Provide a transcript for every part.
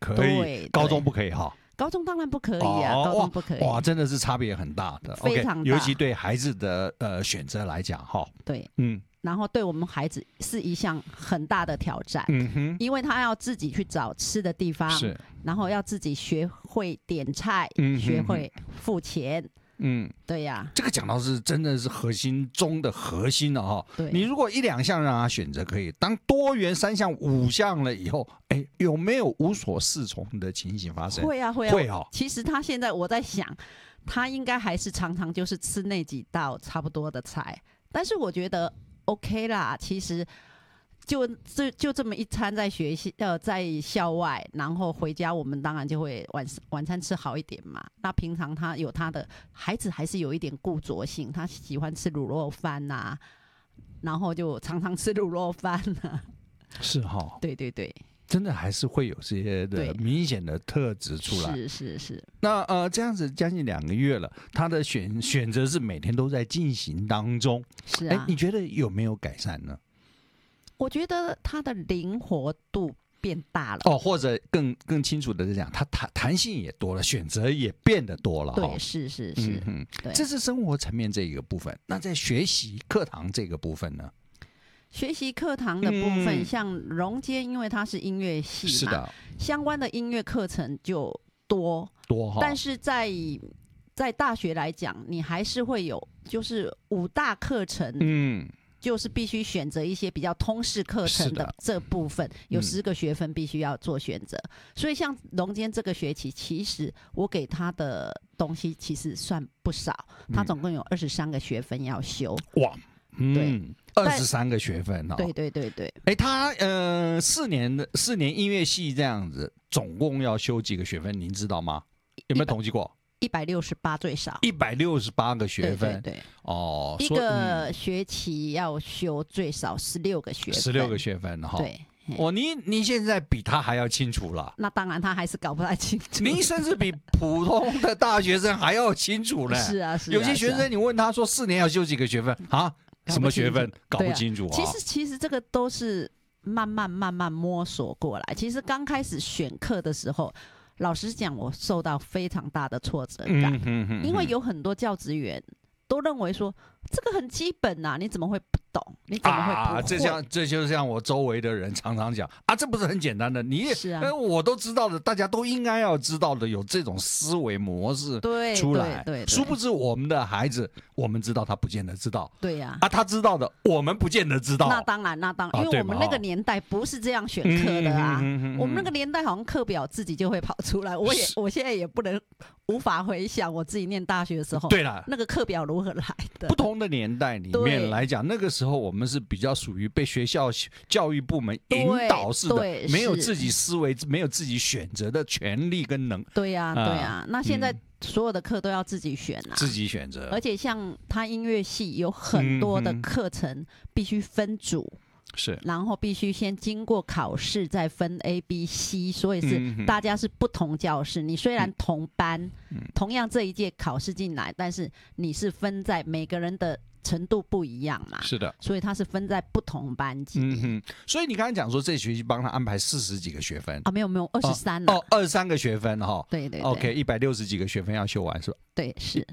可以， 对， 高中不可以哈。 高中当然不可以啊，高中不可以。 哇，真的是差别很大的， 非常大， 尤其对孩子的选择来讲哈。 对，然后对我们孩子是一项很大的挑战，因为他要自己去找吃的地方， 是，然后要自己学会点菜，学会付钱。对呀， 这个讲到是真的是核心中的核心了哈。 对， 你如果1、2项让他选择可以，当多元3项、5项了以后，哎，有没有无所适从的情形发生？ 会啊，会哦。 其实他现在我在想，他应该还是常常就是吃那几道差不多的菜，但是我觉得 OK 啦，其实。就这么一餐在学习在校外，然后回家我们当然就会晚餐吃好一点嘛。那平常他有他的孩子还是有一点固着性，他喜欢吃卤肉饭呐，然后就常常吃卤肉饭呐。 是哈， 对对对， 真的还是会有这些的明显的特质出来。 是。 那这样子将近2个月了，他的选择是每天都在进行当中。 是啊， 你觉得有没有改善呢？ 我觉得他的灵活度变大了或者更清楚的讲，他弹性也多了，选择也变得多了。 对，是，对， 这是生活层面这一个部分。那在学习课堂这个部分呢？ 学习课堂的部分，像荣坚，因为它是音乐系嘛， 是的， 相关的音乐课程就多，但是在大学来讲，你还是会有就是5大课程，就是必须选择一些比较通识课程的这部分，有10个学分必须要做选择。所以像荣坚这个学期，其实我给他的东西其实算不少，他总共有23个学分要修。 哇， 对 ，23个学分哦。 对。 他4年音乐系这样子，总共要修几个学分？您知道吗？有没有统计过 ？168最少 ，168个学分， 对， 一个学期要修最少16个学分 ，16个学分哈。 对， 你现在比他还要清楚了。 那当然，他还是搞不太清楚。 您甚至比普通的大学生还要清楚呢。 是啊， 有些学生你问他说4年要修几个学分啊？什么学分搞不清楚啊？ 其实这个都是慢慢摸索过来。其实刚开始选课的时候。老实讲，我受到非常大的挫折感，因为有很多教职员都认为说这个很基本啊，你怎么会不懂？你怎么会不会？ 这就像我周围的人常常讲这不是很简单的，你也是啊， 我都知道的，大家都应该要知道的，有这种思维模式出来。 对， 殊不知我们的孩子，我们知道他不见得知道。 对呀， 他知道的，我们不见得知道。 那当然，因为我们那个年代不是这样选课的啊。我们那个年代好像课表自己就会跑出来。我现在也无法回想我自己念大学的时候， 对了， 那个课表如何来的？ 不同的年代里面来讲，那个时候我们是比较属于被学校教育部门引导式的，没有自己思维、没有自己选择的权利跟能。 对呀，那现在所有的课都要自己选啊， 自己选择。 而且像他音乐系有很多的课程必须分组。 是， 然后必须先经过考试，再分 A、B、C， 所以是大家是不同教室。你虽然同班，同样这一届考试进来，但是你是分在每个人的程度不一样嘛？ 是的， 所以他是分在不同班级。 所以你刚才讲说这学期帮他安排40几个学分没有23了。 23个学分哈。 对。 OK， 160几个学分要修完是吧？ 对，是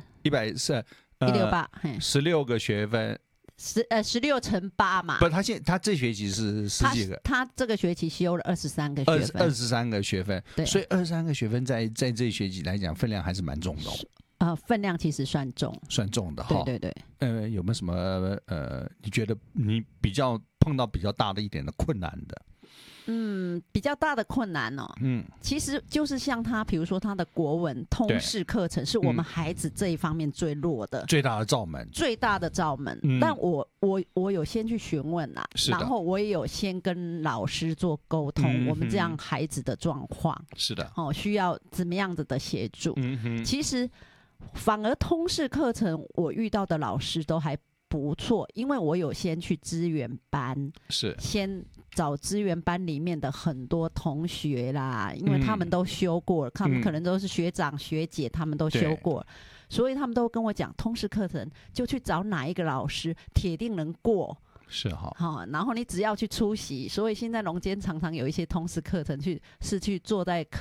168，16个学分。 16乘8嘛， 不，他这学期是10几个， 他这个学期修了23个学分 ，23个学分，对，所以23个学分在这一学期来讲分量还是蛮重的分量其实算重的哈，对， 有没有什么你觉得你碰到比较大的一点的困难的？ 比较大的困难其实就是像他，比如说他的国文通识课程是我们孩子这一方面最弱的， 最大的罩门。 但我有先去询问啦，然后我也有先跟老师做沟通，我们这样孩子的状况是的， 需要怎么样子的协助。其实反而通识课程我遇到的老师都还不错，因为我有先去资源班， 是先找资源班里面的很多同学啦，因为他们都修过了，他们可能都是学长学姐，他们都修过了，所以他们都跟我讲，通识课程就去找哪一个老师，铁定能过。 是哈， 然后你只要去出席，所以现在龙坚常常有一些通识课程去坐在